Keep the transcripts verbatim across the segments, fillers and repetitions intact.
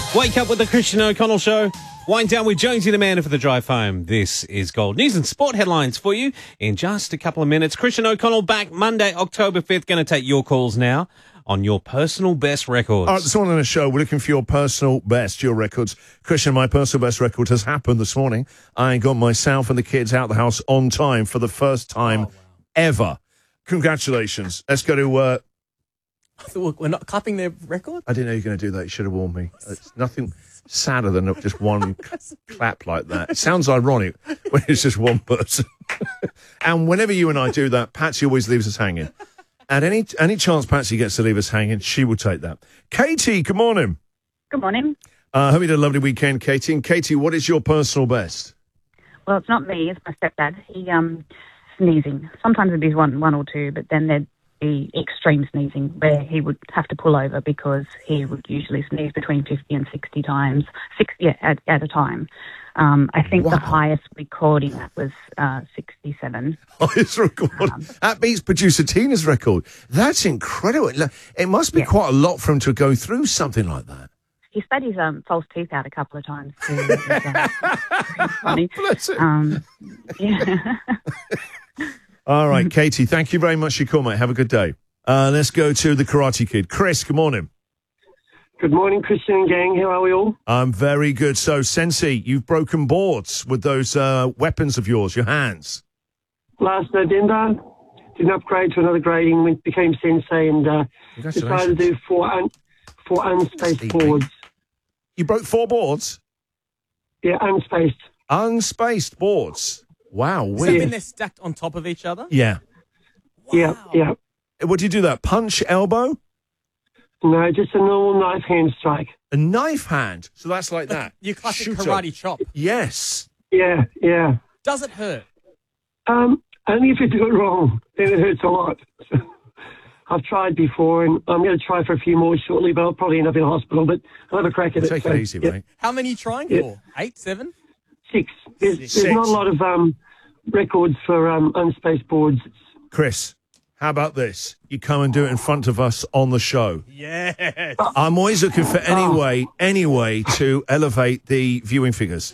Wake up with the Christian O'Connell Show. Wind down with Jonesy the Man for the drive home. This is Gold. News and sport headlines for you in just a couple of minutes. Christian O'Connell back Monday, October fifth. Going to take your calls now on your personal best records. All right, this morning on the show, we're looking for your personal best, your records. Christian, my personal best record has happened this morning. I got myself and the kids out of the house on time for the first time oh, wow. ever. Congratulations. Let's go to... Uh, I thought we're not clapping their record? I didn't know you were going to do that. You should have warned me. It's nothing sadder than just one clap like that. It sounds ironic when it's just one person. And whenever you and I do that, Patsy always leaves us hanging. At any any chance Patsy gets to leave us hanging, she will take that. Katie, good morning. Good morning. I uh, hope you had a lovely weekend, Katie. And Katie, what is your personal best? Well, it's not me. It's my stepdad. He um sneezing. Sometimes it'd be one, one or two, but then there'd be extreme sneezing where he would have to pull over because he would usually sneeze between fifty and sixty times, six, yeah, at, at a time. Um, I think wow. the highest recording was uh, sixty-seven. Highest record. Um, that beats producer Tina's record. That's incredible. It must be yeah. quite a lot for him to go through something like that. He spat his um, false teeth out a couple of times too. It was, uh, pretty funny. Bless him. Um, yeah. All right, Katie, thank you very much for your call, mate. Have a good day. Uh, let's go to the Karate Kid. Chris, good morning. Good morning, Christian and gang. How are we all? I'm very good. So, Sensei, you've broken boards with those uh, weapons of yours, your hands. Last November, did an upgrade to another grading, went, became Sensei, and uh, decided to do four, un, four unspaced boards. You broke four boards? Yeah, unspaced. Unspaced boards. Wow. Does that mean they're stacked on top of each other? Yeah. Wow. Yeah, yeah. What do you do that? Punch, elbow? No, just a normal knife hand strike. A knife hand? So that's like that? Your classic Shooter. karate chop. Yes. Yeah, yeah. Does it hurt? Um, only if you do it wrong. Then it hurts a lot. I've tried before, and I'm going to try for a few more shortly, but I'll probably end up in hospital, but I'll have a crack at Take it. Take it easy, yeah. mate. How many are you trying yeah. for? Eight, seven? Six. There's, Six. there's not a lot of um, records for um, unspaced boards. Chris, how about this? You come and do it in front of us on the show. Yes. I'm always looking for any Oh. way, any way to elevate the viewing figures.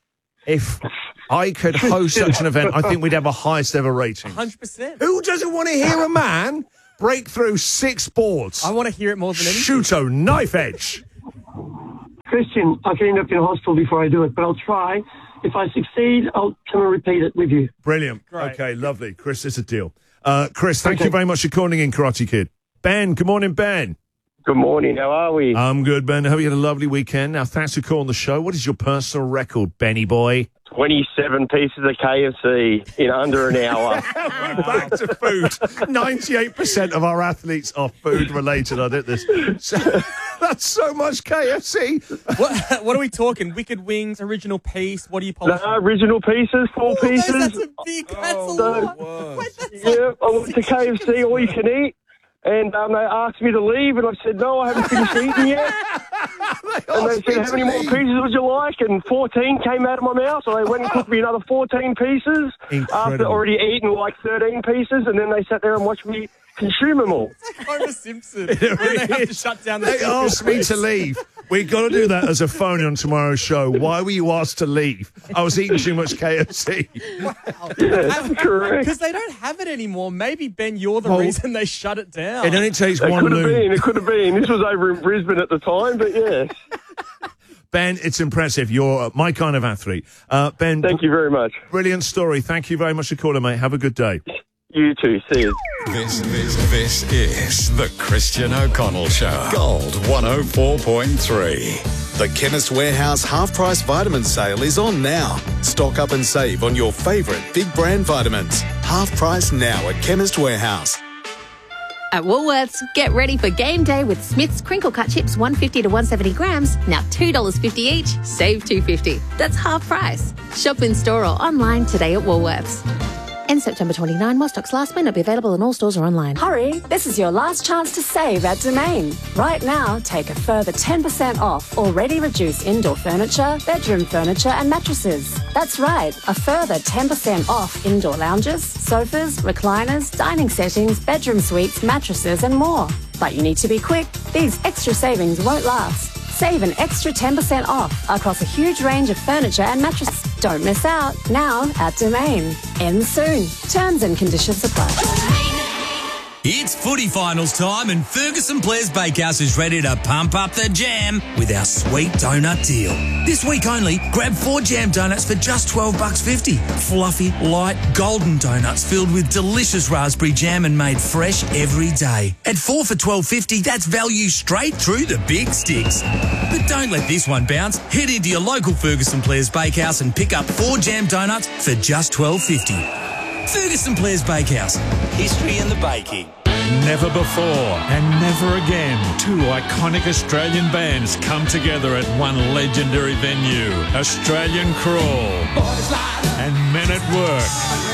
If I could host such an event, I think we'd have a highest ever rating. one hundred percent. Who doesn't want to hear a man break through six boards? I want to hear it more than anything. Shooto, knife edge. Christian, I can end up in hospital before I do it, but I'll try. If I succeed, I'll come and repeat it with you. Brilliant. Great. Okay, lovely. Chris, it's a deal. Uh, Chris, thank Okay. you very much for calling in, Karate Kid. Ben, good morning, Ben. Good morning. How are we? I'm good, Ben. I hope you had a lovely weekend. Now, thanks for calling the show. What is your personal record, Benny boy? twenty-seven pieces of K F C in under an hour. We're back to food. ninety-eight percent of our athletes are food related. I did this. So, that's so much K F C. What, what are we talking? Wicked wings, original piece? What do you polish? No, original pieces, four Oh, pieces. That's a big, that's a lot. Wait, that's Yeah, I went to K F C, all you can eat. And um, they asked me to leave, and I said, no, I haven't finished eating yet. they And they said, how many more pieces would you like? And fourteen came out of my mouth, so they went and cooked me another fourteen pieces Incredible. after already eating like thirteen pieces, and then they sat there and watched me consume them all. Homer Simpson. When they have to shut down the They asked me to leave. We've got to do that as a phone on tomorrow's show. Why were you asked to leave? I was eating too much K F C. Wow. Yeah, correct. Because they don't have it anymore. Maybe, Ben, you're the Well, reason they shut it down. It only takes It one could have loon. been, it could have been. This was over in Brisbane at the time, but yeah. Ben, it's impressive. You're my kind of athlete. Uh, Ben, Thank you very much. brilliant story. Thank you very much for calling, mate. Have a good day. You too. See you. This, this, this is the Christian O'Connell Show. Gold one oh four point three. The Chemist Warehouse half-price vitamin sale is on now. Stock up and save on your favourite big brand vitamins. Half price now at Chemist Warehouse. At Woolworths, get ready for game day with Smith's Crinkle Cut Chips one fifty to one seventy grams, now two dollars fifty each, save two fifty. That's half price. Shop in store or online today at Woolworths. End September twenty-ninth, while stocks last, may not be available in all stores or online. Hurry, this is your last chance to save at Domain. Right now, take a further ten percent off already reduced indoor furniture, bedroom furniture and mattresses. That's right, a further ten percent off indoor lounges, sofas, recliners, dining settings, bedroom suites, mattresses and more. But you need to be quick. These extra savings won't last. Save an extra ten percent off across a huge range of furniture and mattresses. Don't miss out. Now at Domain. Ends soon. Terms and conditions apply. It's footy finals time and Ferguson Blair's Bakehouse is ready to pump up the jam with our sweet donut deal. This week only, grab four jam donuts for just twelve bucks fifty. Fluffy, light, golden donuts filled with delicious raspberry jam and made fresh every day. At four for twelve fifty, that's value straight through the big sticks. But don't let this one bounce. Head into your local Ferguson Blair's Bakehouse and pick up four jam donuts for just twelve fifty. Ferguson Blair's Bakehouse. History in the baking. Never before and never again, two iconic Australian bands come together at one legendary venue. Australian Crawl and Men at Work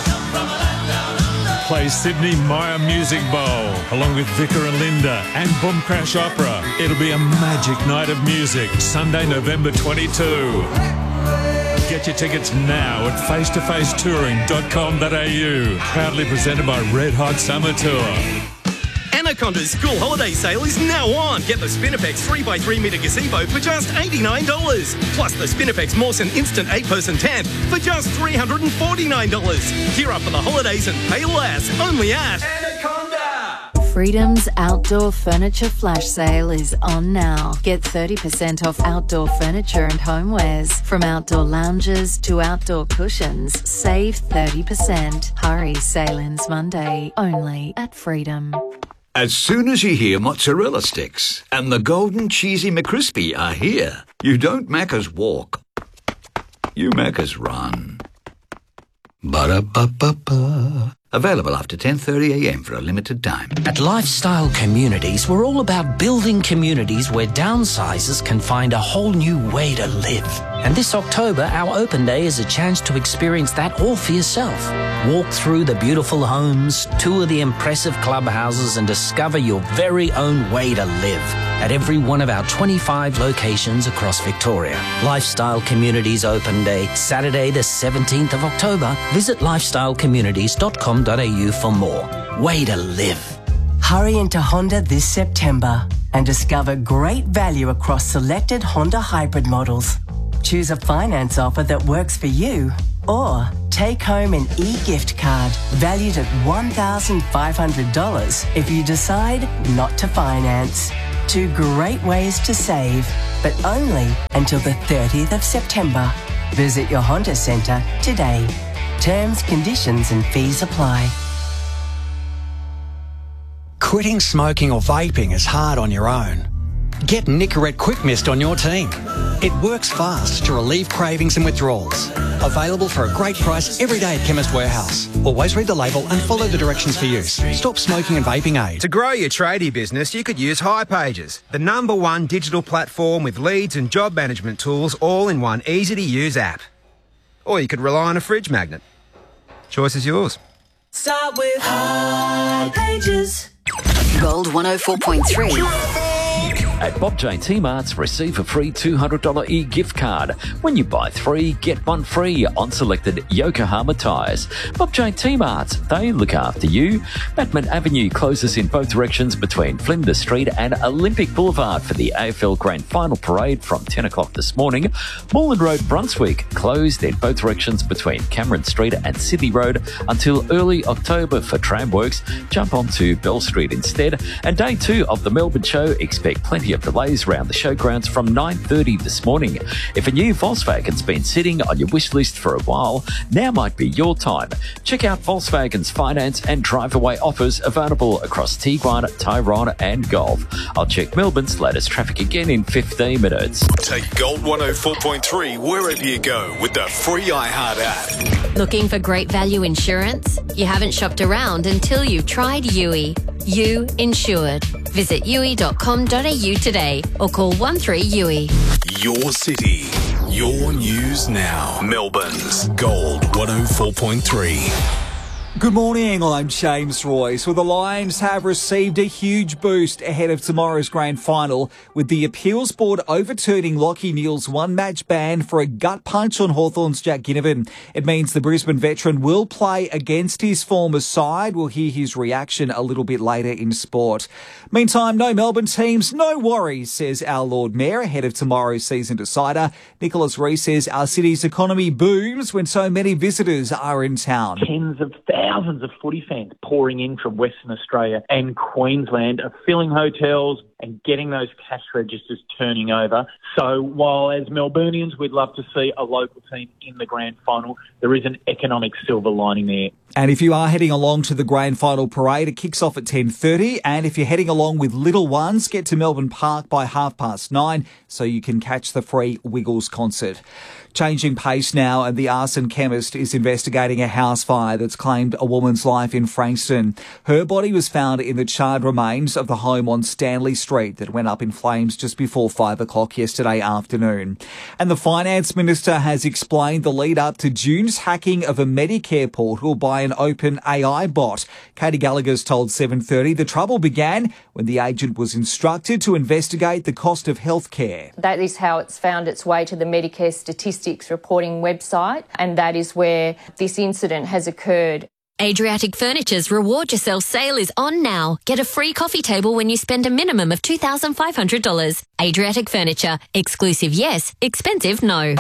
play Sydney Myer Music Bowl along with Vicar and Linda and Boom Crash Opera. It'll be a magic night of music, Sunday, November twenty-second. Get your tickets now at face to face touring dot com dot a u. Proudly presented by Red Hot Summer Tour. Anaconda's school holiday sale is now on. Get the Spinifex three by three metre gazebo for just eighty-nine dollars. Plus the Spinifex Mawson Instant eight person tent for just three hundred forty-nine dollars. Gear up for the holidays and pay less. Only at Anaconda. Freedom's outdoor furniture flash sale is on now. Get thirty percent off outdoor furniture and homewares. From outdoor lounges to outdoor cushions, save thirty percent. Hurry, sale ends Monday, only at Freedom. As soon as you hear mozzarella sticks and the golden cheesy McCrispy are here, you don't Macca's walk, you Macca's run. Ba-da-ba-ba-ba. Available after ten thirty a m for a limited time. At Lifestyle Communities, we're all about building communities where downsizers can find a whole new way to live. And this October, our open day is a chance to experience that all for yourself. Walk through the beautiful homes, tour the impressive clubhouses, and discover your very own way to live at every one of our twenty-five locations across Victoria. Lifestyle Communities Open Day, Saturday the seventeenth of October. Visit lifestyle communities dot com dot a u for more. Way to live. Hurry into Honda this September and discover great value across selected Honda hybrid models. Choose a finance offer that works for you or take home an e-gift card valued at one thousand five hundred dollars if you decide not to finance. Two great ways to save, but only until the thirtieth of September. Visit your Honda Centre today. Terms, conditions and fees apply. Quitting smoking or vaping is hard on your own. Get Nicorette Quick Mist on your team. It works fast to relieve cravings and withdrawals. Available for a great price every day at Chemist Warehouse. Always read the label and follow the directions for use. Stop smoking and vaping aid. To grow your tradie business, you could use hipages, the number one digital platform with leads and job management tools all in one easy-to-use app. Or you could rely on a fridge magnet. Choice is yours. Start with hipages. Gold one oh four point three. At Bob J T Marts, receive a free two hundred dollars e-gift card when you buy three, get one free on selected Yokohama tyres. Bob J T Marts, they look after you. Batman Avenue closes in both directions between Flinders Street and Olympic Boulevard for the A F L Grand Final Parade from ten o'clock this morning. Moreland Road, Brunswick, closed in both directions between Cameron Street and Sydney Road until early October for tram works. Jump onto Bell Street instead. And day two of the Melbourne show, expect plenty of delays around the showgrounds from nine thirty this morning. If a new Volkswagen's been sitting on your wish list for a while, now might be your time. Check out Volkswagen's finance and drive-away offers available across Tiguan, Tyrone and Golf. I'll check Melbourne's latest traffic again in fifteen minutes. Take Gold one oh four point three wherever you go with the free iHeart app. Looking for great value insurance? You haven't shopped around until you've tried U I. You Insured. Visit U I dot com dot a u today or call one three U I. Your city, your news now. Melbourne's Gold one oh four point three. Good morning, I'm James Royce. Well, the Lions have received a huge boost ahead of tomorrow's grand final, with the appeals board overturning Lachie Neale's one-match ban for a gut punch on Hawthorn's Jack Ginnivan. It means the Brisbane veteran will play against his former side. We'll hear his reaction a little bit later in sport. Meantime, no Melbourne teams, no worries, says our Lord Mayor ahead of tomorrow's season decider. Nicholas Rees says our city's economy booms when so many visitors are in town. Tens of thousands of footy fans pouring in from Western Australia and Queensland are filling hotels and getting those cash registers turning over. So while as Melburnians we'd love to see a local team in the grand final, there is an economic silver lining there. And if you are heading along to the grand final parade, it kicks off at ten thirty. And if you're heading along with little ones, get to Melbourne Park by half past nine so you can catch the free Wiggles concert. Changing pace now, and the arson chemist is investigating a house fire that's claimed a woman's life in Frankston. Her body was found in the charred remains of the home on Stanley Street that went up in flames just before five o'clock yesterday afternoon. And the Finance Minister has explained the lead up to June's hacking of a Medicare portal by an open A I bot. Katie Gallagher's told seven thirty the trouble began when the agent was instructed to investigate the cost of healthcare. That is how it's found its way to the Medicare statistics reporting website, and that is where this incident has occurred. Adriatic Furniture's Reward Yourself sale is on now. Get a free coffee table when you spend a minimum of two thousand five hundred dollars. Adriatic Furniture. Exclusive yes, expensive no.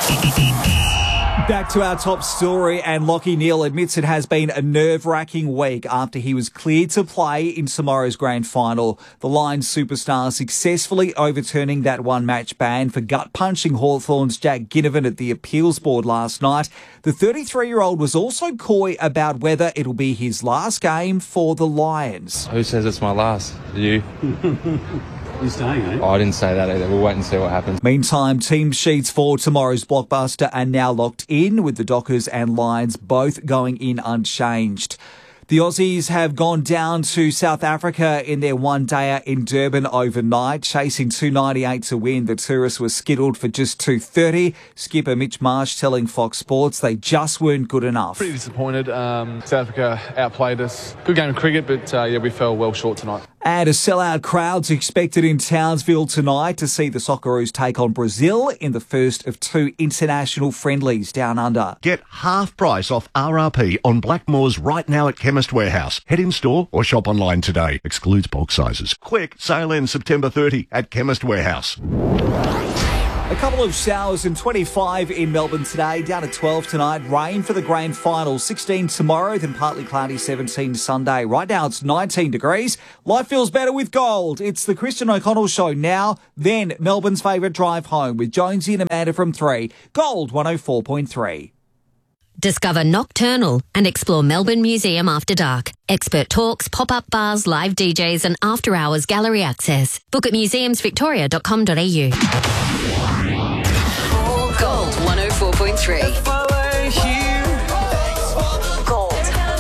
Back to our top story, and Lachie Neale admits it has been a nerve-wracking week after he was cleared to play in tomorrow's grand final. The Lions superstar successfully overturning that one-match ban for gut-punching Hawthorn's Jack Ginnivan at the appeals board last night. The thirty-three-year-old was also coy about whether it'll be his last game for the Lions. Who says it's my last? You? You're staying, eh? Oh, I didn't say that either. We'll wait and see what happens. Meantime, team sheets for tomorrow's blockbuster are now locked in, with the Dockers and Lions both going in unchanged. The Aussies have gone down to South Africa in their one-dayer in Durban overnight, chasing two ninety-eight to win. The tourists were skittled for just two thirty. Skipper Mitch Marsh telling Fox Sports they just weren't good enough. Pretty disappointed. Um, South Africa outplayed us. Good game of cricket, but uh, yeah, we fell well short tonight. And a sellout crowd's expected in Townsville tonight to see the Socceroos take on Brazil in the first of two international friendlies down under. Get half price off R R P on Blackmores right now at Chemist Warehouse. Head in store or shop online today. Excludes bulk sizes. Quick, sale ends September thirtieth at Chemist Warehouse. A couple of showers and twenty-five in Melbourne today, down to twelve tonight. Rain for the grand final, sixteen tomorrow, then partly cloudy, seventeen Sunday. Right now it's nineteen degrees. Life feels better with gold. It's the Christian O'Connell Show now, then Melbourne's favourite drive home with Jonesy and Amanda from three. Gold one oh four point three. Discover Nocturnal and explore Melbourne Museum after dark. Expert talks, pop-up bars, live D Js and after-hours gallery access. Book at museums victoria dot com dot a u. Gold one oh four point three. Gold.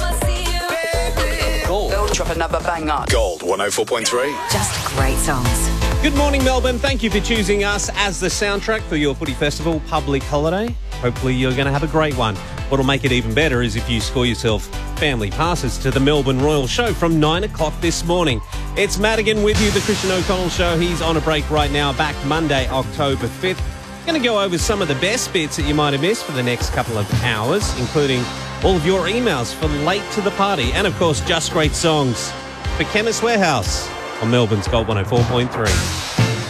Gold. Drop another banger. Gold one oh four point three. Just great songs. Good morning, Melbourne. Thank you for choosing us as the soundtrack for your footy festival public holiday. Hopefully you're going to have a great one. What'll make it even better is if you score yourself family passes to the Melbourne Royal Show from nine o'clock this morning. It's Madigan with you, the Christian O'Connell Show. He's on a break right now, back Monday, October fifth. Going to go over some of the best bits that you might have missed for the next couple of hours, including all of your emails for late to the party and, of course, just great songs for Chemist Warehouse on Melbourne's Gold one oh four point three.